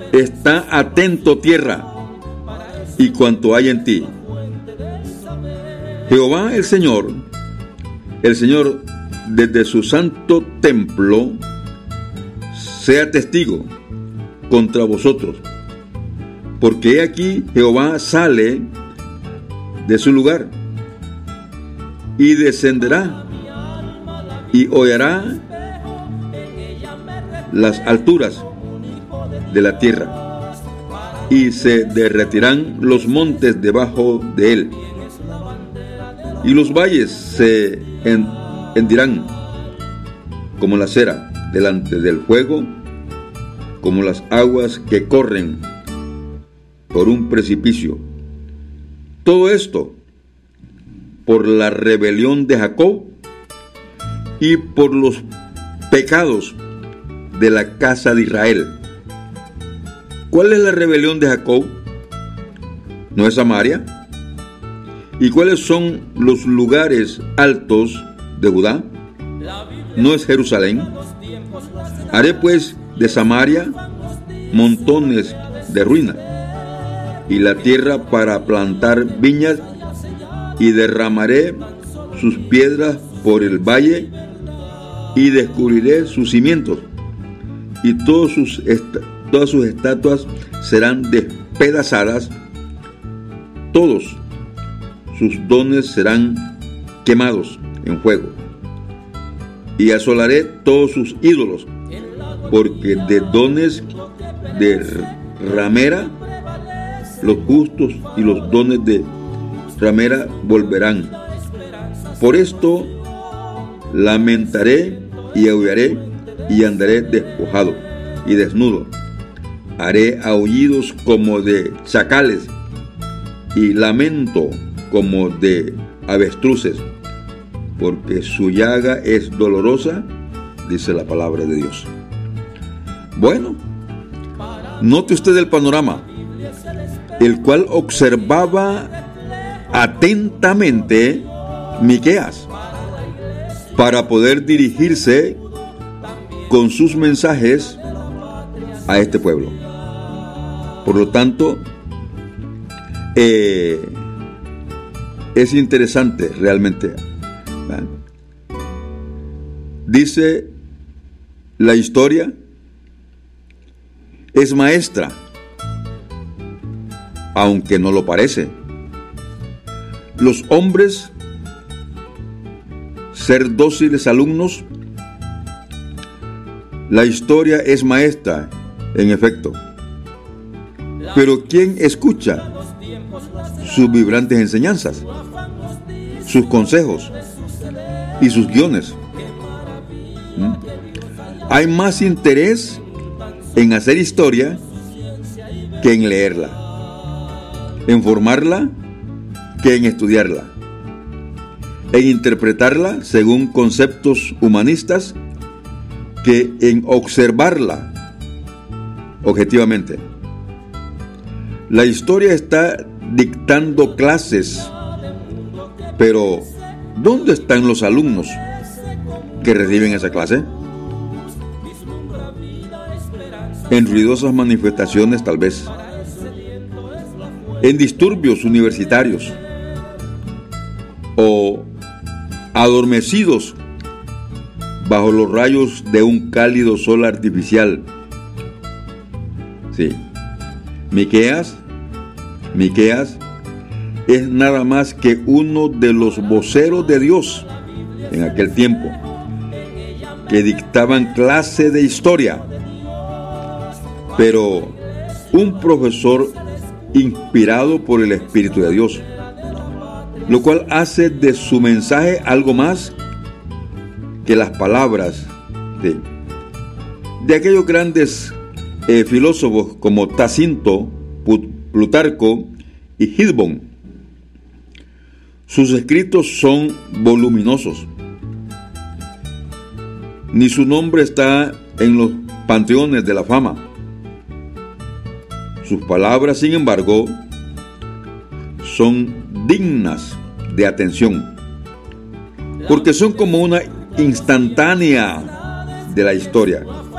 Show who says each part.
Speaker 1: Está atento tierra y cuanto hay en ti. Jehová el Señor desde su santo templo sea testigo contra vosotros, porque he aquí Jehová sale de su lugar y descenderá y hollará las alturas de la tierra y se derretirán los montes debajo de él y los valles se hendirán como la cera delante del fuego, como las aguas que corren por un precipicio. Todo esto por la rebelión de Jacob y por los pecados de la casa de Israel. ¿Cuál es la rebelión de Jacob? ¿No es Samaria? ¿Y cuáles son los lugares altos de Judá? ¿No es Jerusalén? Haré pues de Samaria montones de ruina, y la tierra para plantar viñas, y derramaré sus piedras por el valle, y descubriré sus cimientos, y todas sus estatuas serán despedazadas, todos sus dones serán quemados en fuego, y asolaré todos sus ídolos, porque de dones de ramera los justos y los dones de ramera volverán. Por esto lamentaré y aullaré y andaré despojado y desnudo. Haré aullidos como de chacales y lamento como de avestruces, porque su llaga es dolorosa, dice la palabra de Dios. Bueno, note usted el panorama, el cual observaba atentamente Miqueas para poder dirigirse con sus mensajes a este pueblo. Por lo tanto, es interesante realmente. Dice la historia, es maestra, aunque no lo parece. Los hombres ser dóciles alumnos. La historia es maestra, en efecto. Pero ¿quién escucha sus vibrantes enseñanzas, sus consejos y sus guiones? Hay más interés en hacer historia que en leerla, en formarla que en estudiarla, en interpretarla según conceptos humanistas que en observarla objetivamente. La historia está dictando clases, pero ¿dónde están los alumnos que reciben esa clase? En ruidosas manifestaciones, tal vez, en disturbios universitarios, o adormecidos bajo los rayos de un cálido sol artificial. Sí, Miqueas es nada más que uno de los voceros de Dios en aquel tiempo, que dictaban clase de historia, pero un profesor inspirado por el Espíritu de Dios, lo cual hace de su mensaje algo más que las palabras de aquellos grandes filósofos como Tacinto, Plutarco y Hilbón. Sus escritos son voluminosos. Ni su nombre está en los panteones de la fama. Sus palabras, sin embargo, son dignas de atención, porque son como una instantánea de la historia.